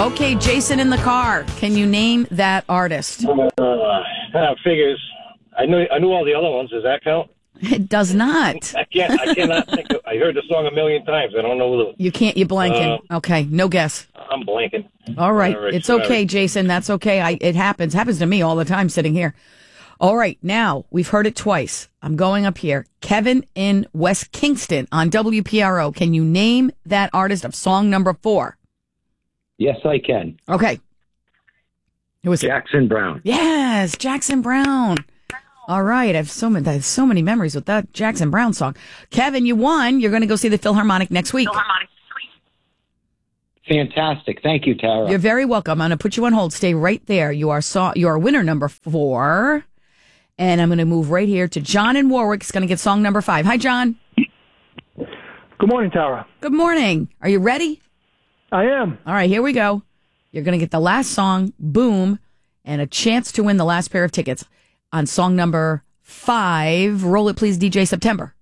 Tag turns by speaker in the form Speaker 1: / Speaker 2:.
Speaker 1: Okay, Jason in the car. Can you name that artist?
Speaker 2: Figures. I knew all the other ones. Does that count?
Speaker 1: It does not.
Speaker 2: I cannot think of. I heard the song a million times. I don't know the.
Speaker 1: You can't. You're blanking. Okay, no guess.
Speaker 2: I'm blanking.
Speaker 1: All right. It's okay, Jason. That's okay. It happens. Happens to me all the time sitting here. All right. Now, we've heard it twice. I'm going up here. Kevin in West Kingston on WPRO. Can you name that artist of song number 4?
Speaker 3: Yes, I can.
Speaker 1: Okay. Who was
Speaker 3: Jackson Browne.
Speaker 1: Yes, Jackson Browne. All right. I have so many memories with that Jackson Browne song. Kevin, you won. You're going to go see the Philharmonic next week.
Speaker 3: Fantastic. Thank you, Tara.
Speaker 1: You're very welcome. I'm going to put you on hold. Stay right there. You are winner number 4. And I'm going to move right here to John in Warwick. He's going to get song number 5. Hi, John.
Speaker 4: Good morning, Tara.
Speaker 1: Good morning. Are you ready?
Speaker 4: I am.
Speaker 1: All right, here we go. You're going to get the last song, Boom, and a chance to win the last pair of tickets on song number 5. Roll it, please, DJ September.